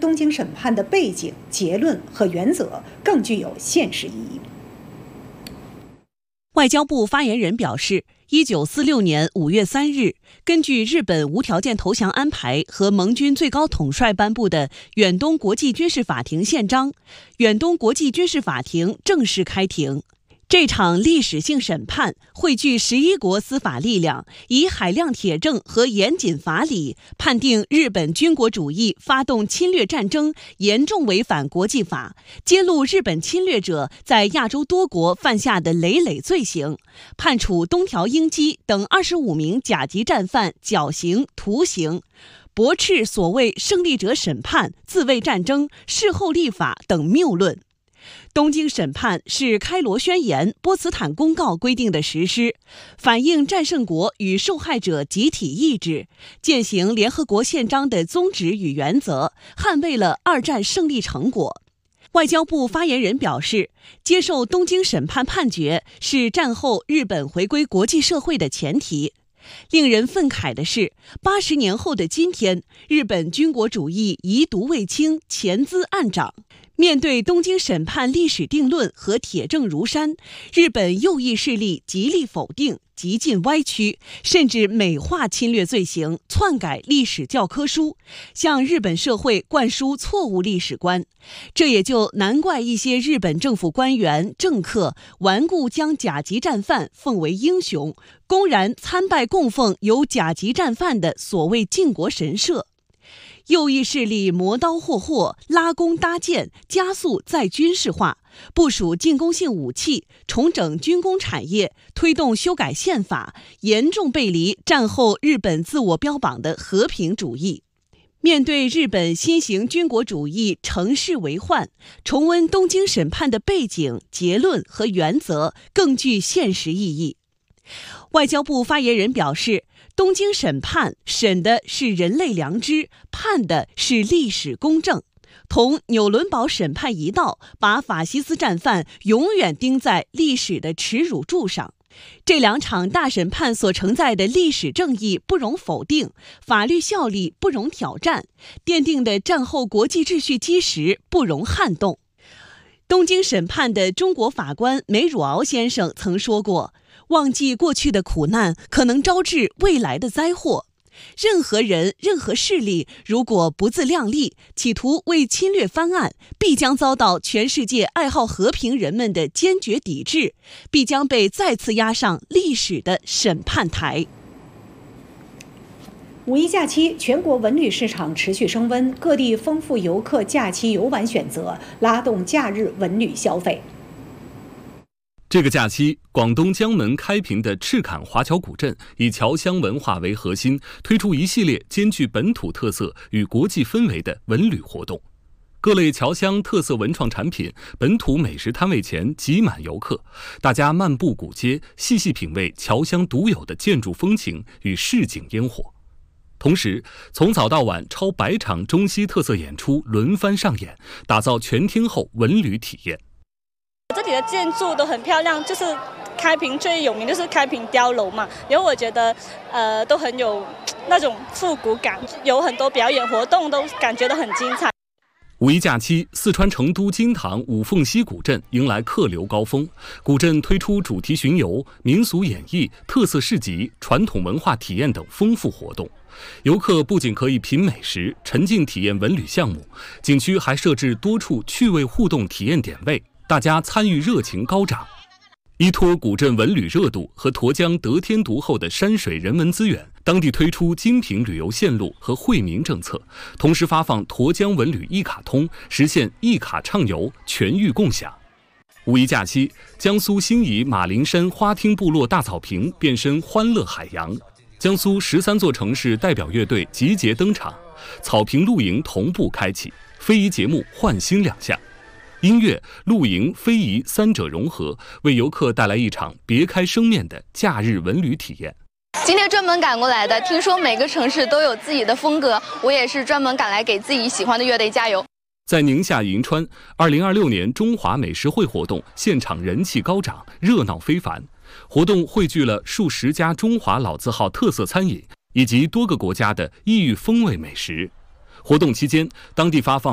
东京审判的背景、结论和原则更具有现实意义。 外交部发言人表示，1946年5月3日，根据日本无条件投降安排和盟军最高统帅颁布的远东国际军事法庭宪章，远东国际军事法庭正式开庭。这场历史性审判汇聚11国司法力量，以海量铁证和严谨法理判定日本军国主义发动侵略战争严重违反国际法，揭露日本侵略者在亚洲多国犯下的累累罪行，判处东条英机等25名甲级战犯绞刑、徒刑，驳斥所谓胜利者审判、自卫战争、事后立法等谬论。东京审判是开罗宣言、波茨坦公告规定的实施，反映战胜国与受害者集体意志，践行联合国宪章的宗旨与原则，捍卫了二战胜利成果。外交部发言人表示，接受东京审判判决是战后日本回归国际社会的前提。令人愤慨的是，80年后的今天，日本军国主义遗毒未清，潜滋暗长。面对东京审判历史定论和铁证如山，日本右翼势力极力否定、极尽歪曲，甚至美化侵略罪行，篡改历史教科书，向日本社会灌输错误历史观。这也就难怪一些日本政府官员、政客顽固将甲级战犯奉为英雄，公然参拜供奉有甲级战犯的所谓靖国神社。右翼势力磨刀霍霍，拉弓搭箭，加速再军事化，部署进攻性武器，重整军工产业，推动修改宪法，严重背离战后日本自我标榜的和平主义。面对日本新型军国主义乘势为患，重温东京审判的背景、结论和原则更具现实意义。外交部发言人表示，东京审判审的是人类良知，判的是历史公正，同纽伦堡审判一道，把法西斯战犯永远钉在历史的耻辱柱上。这两场大审判所承载的历史正义不容否定，法律效力不容挑战，奠定的战后国际秩序基石不容撼动。东京审判的中国法官梅汝敖先生曾说过，忘记过去的苦难，可能招致未来的灾祸。任何人、任何势力，如果不自量力，企图为侵略翻案，必将遭到全世界爱好和平人们的坚决抵制，必将被再次押上历史的审判台。 五一假期，全国文旅市场持续升温，各地丰富游客假期游玩选择，拉动假日文旅消费。 这个假期，广东江门开平的赤坎华侨古镇以侨乡文化为核心，推出一系列兼具本土特色与国际氛围的文旅活动。各类侨乡特色文创产品、本土美食摊位前挤满游客，大家漫步古街，细细品味侨乡独有的建筑风情与市井烟火。同时，从早到晚超100场中西特色演出轮番上演，打造全天候文旅体验。 这里的建筑都很漂亮，就是开平最有名就是开平碉楼嘛，然后我觉得都很有那种复古感，有很多表演活动都感觉都很精彩。 五一假期，四川成都金堂五凤溪古镇迎来客流高峰，古镇推出主题巡游、民俗演绎、特色市集、传统文化体验等丰富活动。游客不仅可以品美食、沉浸体验文旅项目，景区还设置多处趣味互动体验点位，大家参与热情高涨。依托古镇文旅热度和沱江得天独厚的山水人文资源，当地推出精品旅游线路和惠民政策，同时发放沱江文旅一卡通，实现一卡畅游，全域共享。五一假期，江苏兴义马铃山花厅部落大草坪变身欢乐海洋，江苏13座城市代表乐队集结登场，草坪露营同步开启，非遗节目焕新亮相。音乐、露营、非遗三者融合，为游客带来一场别开生面的假日文旅体验。 今天专门赶过来的，听说每个城市都有自己的风格，我也是专门赶来给自己喜欢的乐队加油。 在宁夏银川，2026年中华美食会活动现场人气高涨，热闹非凡。活动汇聚了数十家中华老字号特色餐饮以及多个国家的异域风味美食。活动期间，当地发放